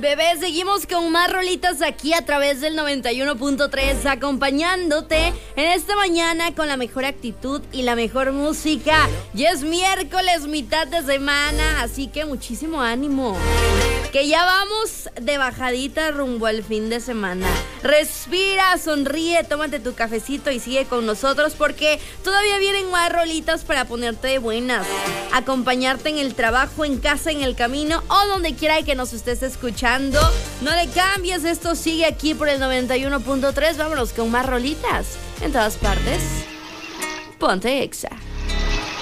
Bebé, seguimos con más rolitas aquí a través del 91.3, acompañándote en esta mañana con la mejor actitud y la mejor música. Ya es miércoles, mitad de semana, así que muchísimo ánimo. Que ya vamos de bajadita rumbo al fin de semana. Respira, sonríe, tómate tu cafecito y sigue con nosotros porque todavía vienen más rolitas para ponerte de buenas. Acompañarte en el trabajo, en casa, en el camino o donde quiera que nos estés escuchando. No le cambies, esto sigue aquí por el 91.3. Vámonos con más rolitas en todas partes. Ponte Exa.